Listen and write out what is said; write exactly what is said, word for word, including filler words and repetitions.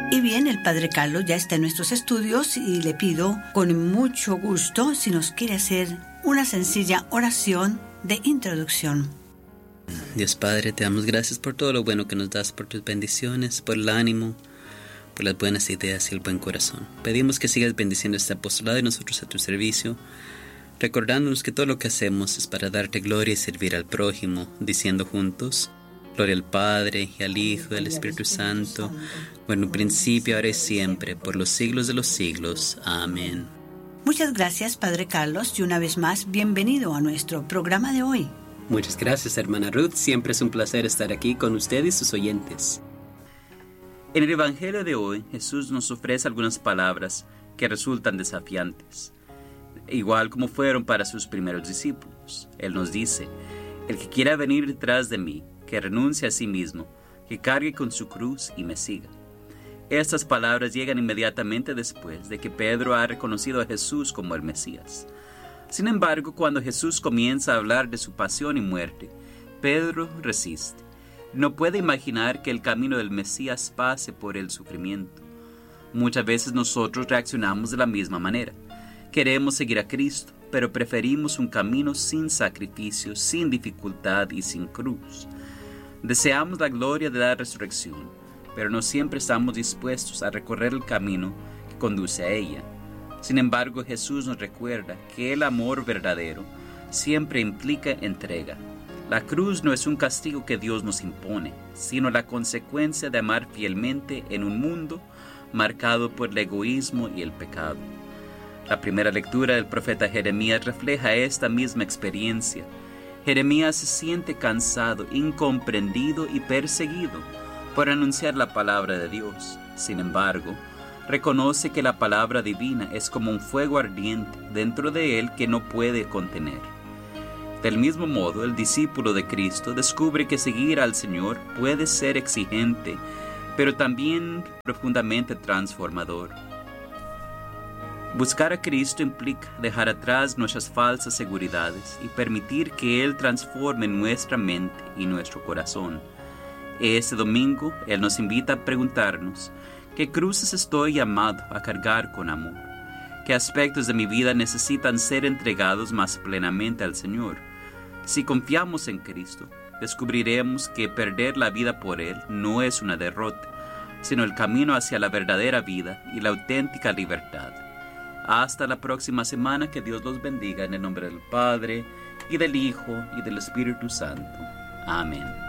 Y bien, el Padre Carlos ya está en nuestros estudios y le pido con mucho gusto si nos quiere hacer una sencilla oración de introducción. Dios Padre, te damos gracias por todo lo bueno que nos das, por tus bendiciones, por el ánimo, por las buenas ideas y el buen corazón. Pedimos que sigas bendiciendo este apostolado y nosotros a tu servicio, recordándonos que todo lo que hacemos es para darte gloria y servir al prójimo, diciendo juntos: gloria al Padre, y al Hijo, y al Espíritu Santo, como en un principio, ahora y siempre, por los siglos de los siglos. Amén. Muchas gracias, Padre Carlos, y una vez más, bienvenido a nuestro programa de hoy. Muchas gracias, hermana Ruth. Siempre es un placer estar aquí con usted y sus oyentes. En el Evangelio de hoy, Jesús nos ofrece algunas palabras que resultan desafiantes, igual como fueron para sus primeros discípulos. Él nos dice: el que quiera venir detrás de mí, que renuncie a sí mismo, que cargue con su cruz y me siga. Estas palabras llegan inmediatamente después de que Pedro ha reconocido a Jesús como el Mesías. Sin embargo, cuando Jesús comienza a hablar de su pasión y muerte, Pedro resiste. No puede imaginar que el camino del Mesías pase por el sufrimiento. Muchas veces nosotros reaccionamos de la misma manera. Queremos seguir a Cristo, pero preferimos un camino sin sacrificio, sin dificultad y sin cruz. Deseamos la gloria de la resurrección, pero no siempre estamos dispuestos a recorrer el camino que conduce a ella. Sin embargo, Jesús nos recuerda que el amor verdadero siempre implica entrega. La cruz no es un castigo que Dios nos impone, sino la consecuencia de amar fielmente en un mundo marcado por el egoísmo y el pecado. La primera lectura del profeta Jeremías refleja esta misma experiencia. Jeremías se siente cansado, incomprendido y perseguido por anunciar la palabra de Dios. Sin embargo, reconoce que la palabra divina es como un fuego ardiente dentro de él que no puede contener. Del mismo modo, el discípulo de Cristo descubre que seguir al Señor puede ser exigente, pero también profundamente transformador. Buscar a Cristo implica dejar atrás nuestras falsas seguridades y permitir que Él transforme nuestra mente y nuestro corazón. Este domingo, Él nos invita a preguntarnos: ¿qué cruces estoy llamado a cargar con amor? ¿Qué aspectos de mi vida necesitan ser entregados más plenamente al Señor? Si confiamos en Cristo, descubriremos que perder la vida por Él no es una derrota, sino el camino hacia la verdadera vida y la auténtica libertad. Hasta la próxima semana, que Dios los bendiga en el nombre del Padre, y del Hijo, y del Espíritu Santo. Amén.